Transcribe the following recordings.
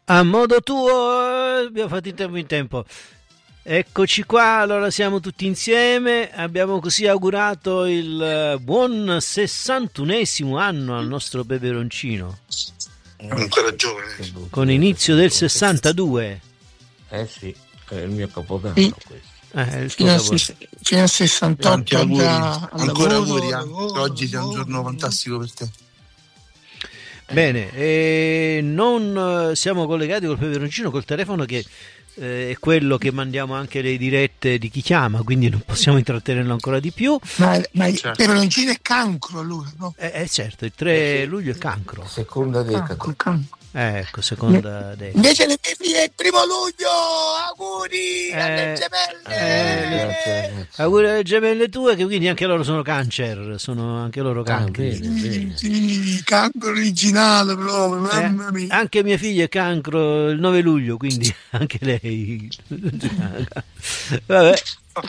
A modo tuo, abbiamo fatto in tempo. Eccoci qua, allora siamo tutti insieme, abbiamo così augurato il buon 61esimo anno al nostro peperoncino. Ancora giovane. Con inizio del 62. Sì, è il mio capodanno questo. Fino al 68 ancora auguri. Oggi è un giorno fantastico per te. Bene, non siamo collegati col peperoncino, col telefono che è quello che mandiamo anche le dirette di chi chiama, quindi non possiamo intrattenerlo ancora di più. Ma il peperoncino è cancro allora, no? Certo, il 3 luglio è cancro. Seconda decade. Ecco, seconda decade. Invece le mie figlie è il 1 luglio, auguri alle gemelle! Auguri alle gemelle tue, che quindi anche loro sono cancer, sono anche loro cancri. Sì, cancro originale proprio, mamma mia. Anche mia figlia è cancro il 9 luglio, quindi anche lei. Vabbè.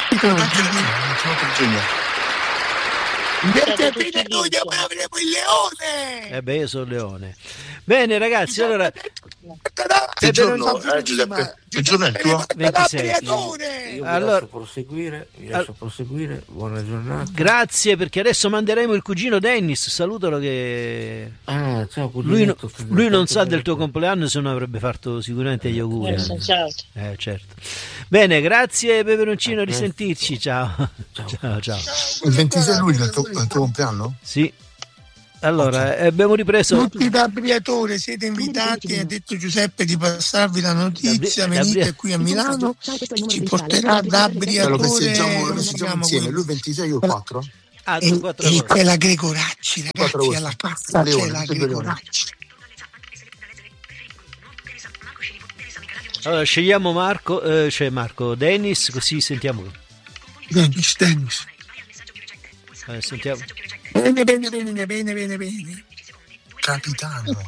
Invece a fine luglio poi avremo il leone! Io sono leone. Bene ragazzi, allora che giorno è Giuseppe? Che giorno è il tuo? 27. Io allora vi lascio proseguire, buona giornata. Grazie, perché adesso manderemo il cugino Dennis, salutalo che ciao cugino. Lui non sa del tuo compleanno, se no avrebbe fatto sicuramente gli auguri. Certo. Bene, grazie peperoncino, risentirci, ciao. Il 26 luglio è il tuo compleanno? Sì. Allora, abbiamo ripreso. Tutti da Briatore siete invitati, ha detto Giuseppe di passarvi la notizia, venite qui a Milano, ci porterà da Briatore. Festeggiamo insieme, lui 26 io 4. E c'è la Gregoracci, ragazzi, alla pasta c'è la Gregoracci. Allora, scegliamo Marco, Dennis, così sentiamo. Dennis. Sentiamo. Bene. Capitano.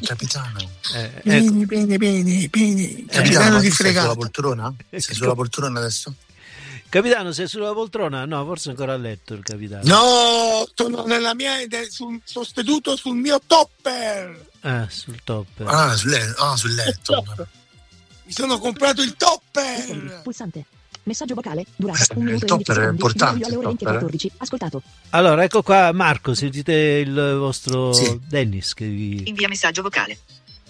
Bene. Capitano di fregato. Sulla poltrona? Sei sulla poltrona adesso? Capitano, sei sulla poltrona? No, forse ancora a letto il capitano. No, sono nella mia sono seduto sul mio topper. Sul topper. Sul letto. Mi sono comprato il topper. Pulsante. Messaggio vocale, durata 1 minuto e 11 secondi. È importante. Alle ore 20:14. Ascoltato. Allora, ecco qua Marco, sentite il vostro Dennis che vi invia messaggio vocale.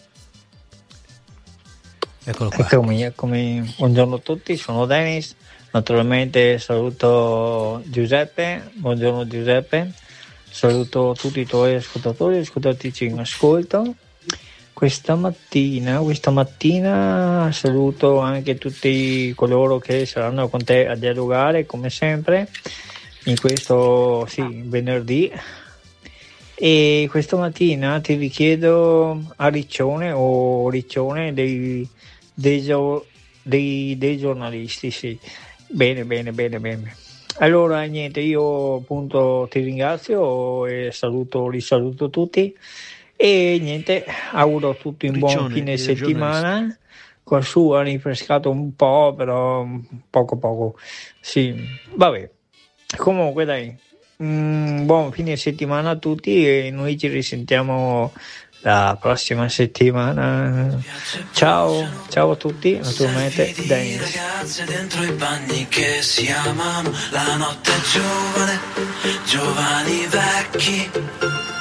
Eccolo qua. Eccomi. Buongiorno a tutti, sono Dennis. Naturalmente saluto Giuseppe. Buongiorno Giuseppe. Saluto tutti i tuoi ascoltatori e ascoltatrici in ascolto. Questa mattina saluto anche tutti coloro che saranno con te a dialogare come sempre in questo venerdì, e questa mattina ti richiedo a Riccione dei giornalisti, sì. Bene. Allora niente, io appunto ti ringrazio e risaluto tutti. E niente, auguro a tutti un buon fine settimana. Qua su ha rinfrescato un po', però poco. Sì, vabbè. Comunque dai, buon fine settimana a tutti e noi ci risentiamo la prossima settimana. Ciao a tutti, naturalmente Dennis. Ragazze dentro i bagni che si amano, la notte è giovane, giovani vecchi.